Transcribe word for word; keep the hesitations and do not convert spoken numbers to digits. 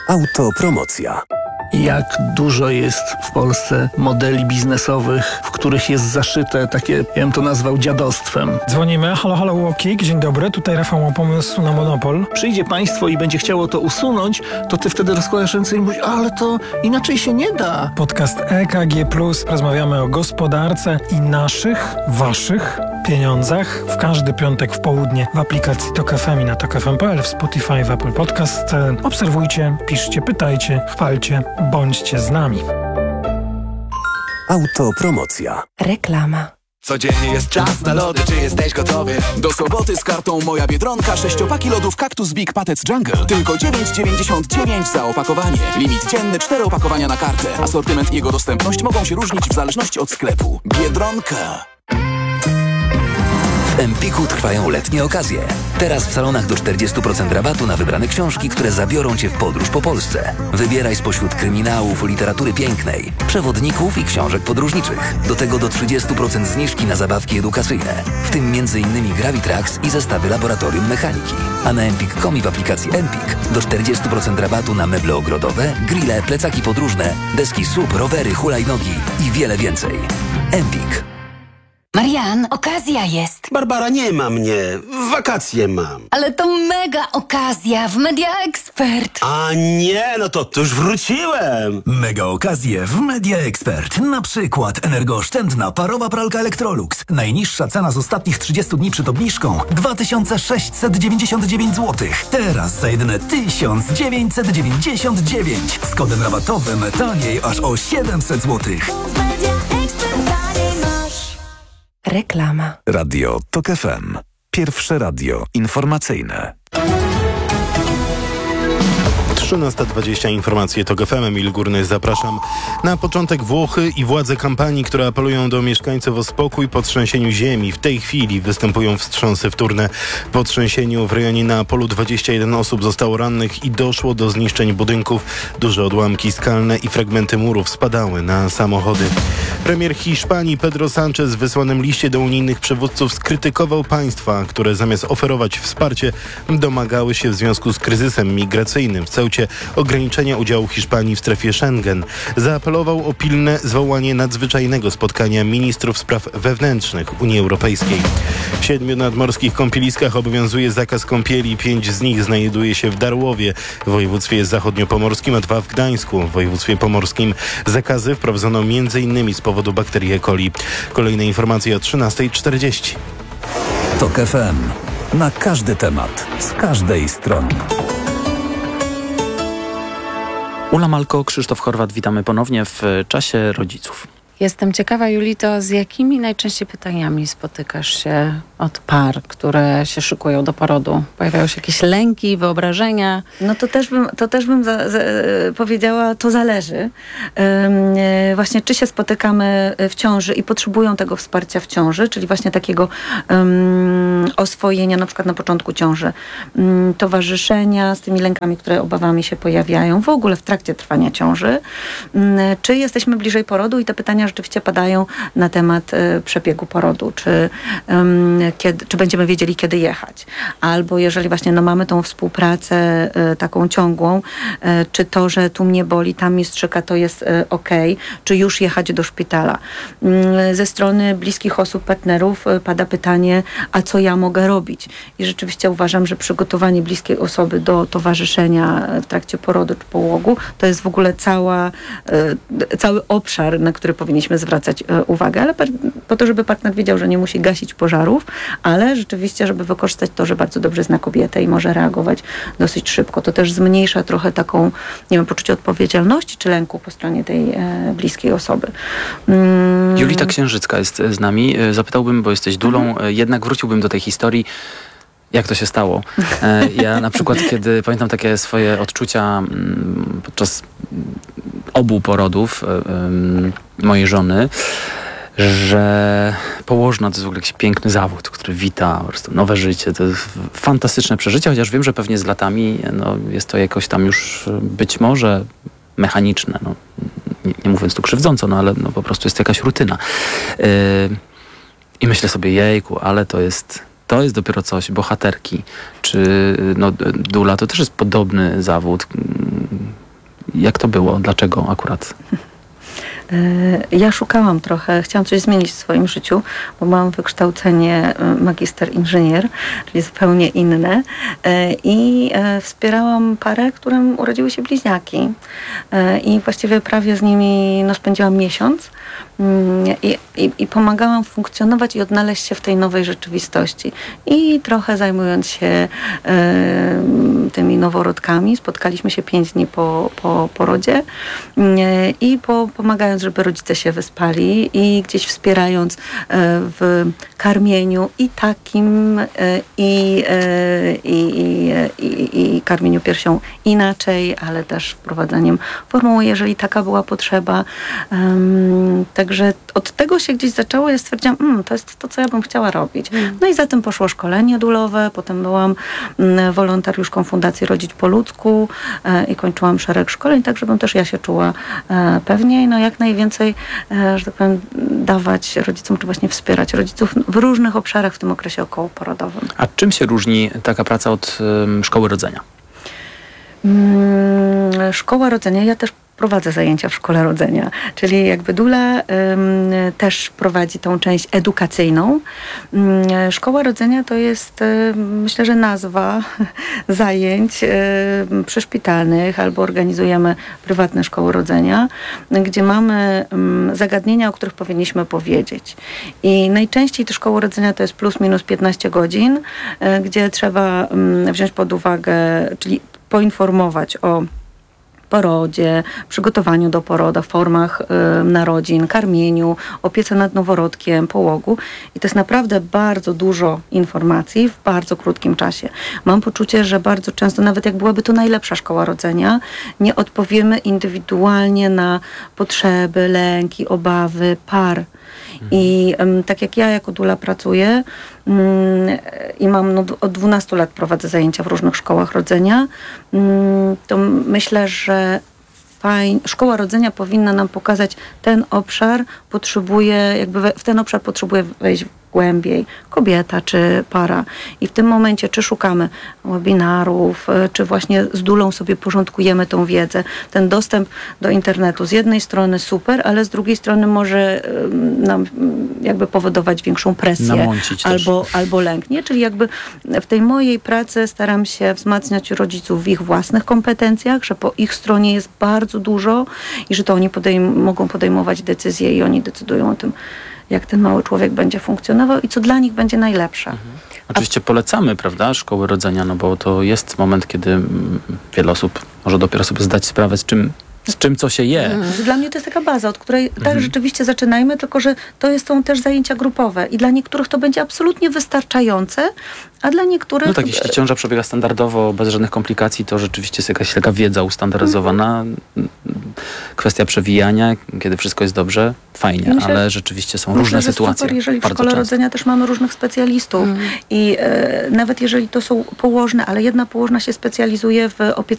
Autopromocja. Jak dużo jest w Polsce modeli biznesowych, w których jest zaszyte takie, ja bym to nazwał dziadostwem. Dzwonimy. Halo, halo, Łokik. Dzień dobry. Tutaj Rafał ma pomysł na monopol. Przyjdzie państwo i będzie chciało to usunąć, to ty wtedy rozkładasz ręce i mówisz, ale to inaczej się nie da. Podcast E K G plus. Rozmawiamy o gospodarce i naszych, waszych pieniądzach. W każdy piątek w południe w aplikacji Tok F M i na tok f m kropka p l, w Spotify, w Apple Podcast. Obserwujcie, piszcie, pytajcie, chwalcie, bądźcie z nami. Autopromocja. Reklama. Codziennie jest czas na lody, czy jesteś gotowy? Do soboty z kartą Moja Biedronka sześciopaki lodów Cactus Big Patec Jungle. Tylko dziewięć dziewięćdziesiąt dziewięć za opakowanie. Limit dzienny cztery opakowania na kartę. Asortyment i jego dostępność mogą się różnić w zależności od sklepu. Biedronka. W Empiku trwają letnie okazje. Teraz w salonach do czterdzieści procent rabatu na wybrane książki, które zabiorą Cię w podróż po Polsce. Wybieraj spośród kryminałów, literatury pięknej, przewodników i książek podróżniczych. Do tego do trzydzieści procent zniżki na zabawki edukacyjne, w tym między innymi Gravitrax i zestawy laboratorium mechaniki. A na empik kropka com i w aplikacji Empik do czterdzieści procent rabatu na meble ogrodowe, grille, plecaki podróżne, deski S U P, rowery, hulajnogi i wiele więcej. Empik. Marian, okazja jest. Barbara, nie ma mnie. W wakacje mam. Ale to mega okazja w Media Expert. A nie, no to, to już wróciłem. Mega okazje w Media Expert. Na przykład energooszczędna parowa pralka Electrolux. Najniższa cena z ostatnich trzydziestu dni przed obniżką dwa tysiące sześćset dziewięćdziesiąt dziewięć złotych. Teraz za jedyne tysiąc dziewięćset dziewięćdziesiąt dziewięć. Z kodem rabatowym taniej aż o siedemset złotych. Reklama. Radio Tok F M. Pierwsze radio informacyjne. trzynasta dwadzieścia informacje Tok F M. Emil Górny, zapraszam. Na początek Włochy i władze kampanii, które apelują do mieszkańców o spokój po trzęsieniu ziemi. W tej chwili występują wstrząsy wtórne. Po trzęsieniu w rejonie Neapolu dwadzieścia jeden osób zostało rannych i doszło do zniszczeń budynków. Duże odłamki skalne i fragmenty murów spadały na samochody. Premier Hiszpanii Pedro Sánchez w wysłanym liście do unijnych przywódców skrytykował państwa, które zamiast oferować wsparcie, domagały się w związku z kryzysem migracyjnym w Ceucie ograniczenia udziału Hiszpanii w strefie Schengen. Zaapelował o pilne zwołanie nadzwyczajnego spotkania ministrów spraw wewnętrznych Unii Europejskiej. W siedmiu nadmorskich kąpieliskach obowiązuje zakaz kąpieli. Pięć z nich znajduje się w Darłowie w województwie zachodniopomorskim, a dwa w Gdańsku w województwie pomorskim. Zakazy wprowadzono między innymi z powodu bakterii E. coli. Kolejne informacje o trzynasta czterdzieści. Tok F M. Na każdy temat, z każdej strony. Ula Malko, Krzysztof Chorwat, witamy ponownie w czasie rodziców. Jestem ciekawa, Julito, z jakimi najczęściej pytaniami spotykasz się od par, które się szykują do porodu? Pojawiają się jakieś lęki, wyobrażenia? No to też bym, to też bym za, za, powiedziała, to zależy. Yy, właśnie czy się spotykamy w ciąży i potrzebują tego wsparcia w ciąży, czyli właśnie takiego yy, oswojenia na przykład na początku ciąży, yy, towarzyszenia z tymi lękami, które obawami się pojawiają w ogóle w trakcie trwania ciąży. Yy, czy jesteśmy bliżej porodu i te pytania rzeczywiście padają na temat y, przebiegu porodu, czy, ym, kiedy, czy będziemy wiedzieli, kiedy jechać. Albo jeżeli właśnie no, mamy tą współpracę y, taką ciągłą, y, czy to, że tu mnie boli, tam mi strzyka, to jest y, okej, czy już jechać do szpitala. Y, ze strony bliskich osób, partnerów y, pada pytanie, a co ja mogę robić? I rzeczywiście uważam, że przygotowanie bliskiej osoby do towarzyszenia w trakcie porodu czy połogu, to jest w ogóle cała, y, cały obszar, na który powinniśmy zwracać e, uwagę, ale po to, żeby partner wiedział, że nie musi gasić pożarów, ale rzeczywiście, żeby wykorzystać to, że bardzo dobrze zna kobietę i może reagować dosyć szybko. To też zmniejsza trochę taką, nie wiem, poczucie odpowiedzialności czy lęku po stronie tej e, bliskiej osoby. Mm. Julita Księżycka jest z nami. Zapytałbym, bo jesteś dulą, mhm. jednak wróciłbym do tej historii. Jak to się stało? Ja na przykład, kiedy pamiętam takie swoje odczucia podczas obu porodów mojej żony, że położna to jest w ogóle jakiś piękny zawód, który wita po prostu nowe życie. To jest fantastyczne przeżycie, chociaż wiem, że pewnie z latami no, jest to jakoś tam już być może mechaniczne. No, nie, nie mówiąc tu krzywdząco, no ale no, po prostu jest jakaś rutyna. Yy, I myślę sobie, jejku, ale to jest... To jest dopiero coś, bohaterki, czy no, dula to też jest podobny zawód. Jak to było? Dlaczego akurat? Ja szukałam trochę, chciałam coś zmienić w swoim życiu, bo mam wykształcenie magister inżynier, czyli zupełnie inne i wspierałam parę, którym urodziły się bliźniaki i właściwie prawie z nimi no, spędziłam miesiąc. I, i, I pomagałam funkcjonować i odnaleźć się w tej nowej rzeczywistości. I trochę zajmując się e, tymi noworodkami, spotkaliśmy się pięć dni po, po porodzie e, i po, pomagając, żeby rodzice się wyspali i gdzieś wspierając e, w karmieniu i takim e, i, e, i, i, i, i karmieniu piersią inaczej, ale też wprowadzaniem formuły, jeżeli taka była potrzeba. Um, Także od tego się gdzieś zaczęło. Ja stwierdziłam, mm, to jest to, co ja bym chciała robić. No i za tym poszło szkolenie dulowe. Potem byłam mm, wolontariuszką Fundacji Rodzić po ludzku e, i kończyłam szereg szkoleń, tak żebym też ja się czuła e, pewniej. No jak najwięcej, e, że tak powiem, dawać rodzicom, czy właśnie wspierać rodziców w różnych obszarach w tym okresie okołoporodowym. A czym się różni taka praca od um, szkoły rodzenia? Mm, szkoła rodzenia, ja też prowadzę zajęcia w szkole rodzenia, czyli jakby dula ym, też prowadzi tą część edukacyjną. Ym, szkoła rodzenia to jest, ym, myślę, że nazwa zajęć ym, przyszpitalnych, albo organizujemy prywatne szkoły rodzenia, gdzie mamy ym, zagadnienia, o których powinniśmy powiedzieć. I najczęściej te szkoły rodzenia to jest plus minus piętnaście godzin, y, gdzie trzeba ym, wziąć pod uwagę, czyli poinformować o porodzie, przygotowaniu do porodu, formach y, narodzin, karmieniu, opiece nad noworodkiem, połogu. I to jest naprawdę bardzo dużo informacji w bardzo krótkim czasie. Mam poczucie, że bardzo często, nawet jak byłaby to najlepsza szkoła rodzenia, nie odpowiemy indywidualnie na potrzeby, lęki, obawy par. I um, tak jak ja jako dula pracuję um, i mam no, od dwunastu lat prowadzę zajęcia w różnych szkołach rodzenia, um, to myślę, że fajn, szkoła rodzenia powinna nam pokazać, ten obszar potrzebuje, jakby we, w ten obszar potrzebuje wejść głębiej kobieta czy para. I w tym momencie czy szukamy webinarów, czy właśnie z dulą sobie porządkujemy tą wiedzę. Ten dostęp do internetu z jednej strony super, ale z drugiej strony może nam jakby powodować większą presję albo, albo lęk. Nie? Czyli jakby w tej mojej pracy staram się wzmacniać rodziców w ich własnych kompetencjach, że po ich stronie jest bardzo dużo i że to oni podejm- mogą podejmować decyzje i oni decydują o tym, jak ten mały człowiek będzie funkcjonował i co dla nich będzie najlepsze. Mhm. Oczywiście polecamy, prawda, szkoły rodzenia, no bo to jest moment, kiedy wiele osób może dopiero sobie zdać sprawę, z czym, z czym co się je. Dla mnie to jest taka baza, od której mhm. tak rzeczywiście zaczynajmy, tylko że to jest, są też zajęcia grupowe i dla niektórych to będzie absolutnie wystarczające, a dla niektórych... No tak, jeśli ciąża przebiega standardowo, bez żadnych komplikacji, to rzeczywiście jest jakaś taka wiedza ustandaryzowana. Mhm. Kwestia przewijania, kiedy wszystko jest dobrze, fajnie, myślę, ale rzeczywiście są myślę, różne że sytuacje. Super, jeżeli w bardzo szkole często. rodzenia też mamy różnych specjalistów. Mhm. I e, nawet jeżeli to są położne, ale jedna położna się specjalizuje w opiece